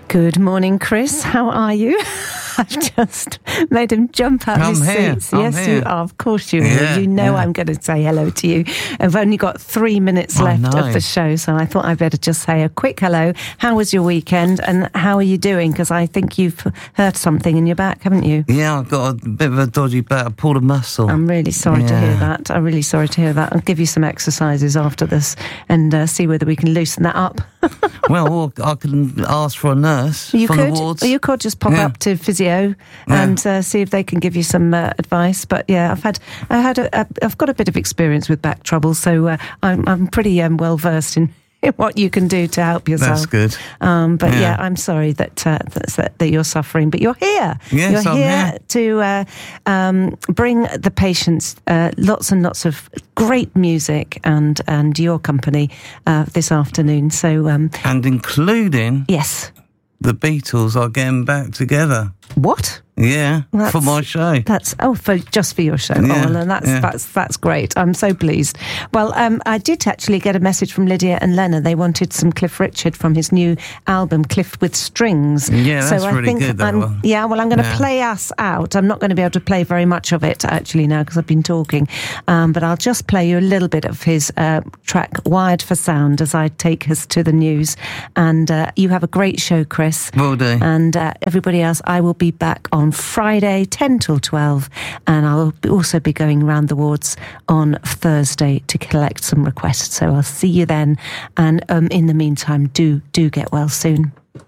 Good morning, Chris. How are you? I've just made him jump out of his seats. Yes, you are. Of course you are. You know I'm going to say hello to you. I've only got 3 minutes left of the show, so I thought I'd better just say a quick hello. How was your weekend, and how are you doing? Because I think you've hurt something in your back, haven't you? Yeah, I've got a bit of a dodgy back. I pulled a muscle. I'm really sorry to hear that. I'm really sorry to hear that. I'll give you some exercises after this and see whether we can loosen that up. Well, I can ask for a nurse the wards. You could just pop up to physio and see if they can give you some advice. But yeah, I've got a bit of experience with back trouble, so I'm pretty well versed in what you can do to help yourself. That's good. But I'm sorry that you're suffering, but you're here. Yes, you're here to bring the patients lots and lots of great music and your company this afternoon. So and including the Beatles are getting back together. What? Yeah, for my show. Just for your show. Yeah, oh, well, that's great. I'm so pleased. Well, I did actually get a message from Lydia and Lena. They wanted some Cliff Richard from his new album, Cliff with Strings. Yeah, that's really good. Yeah, well, I'm going to play us out. I'm not going to be able to play very much of it actually now because I've been talking. But I'll just play you a little bit of his track, Wired for Sound, as I take us to the news. And you have a great show, Chris. Will do. And everybody else, I will be back on Friday 10 till 12, and I'll also be going around the wards on Thursday to collect some requests, so I'll see you then, and in the meantime do get well soon.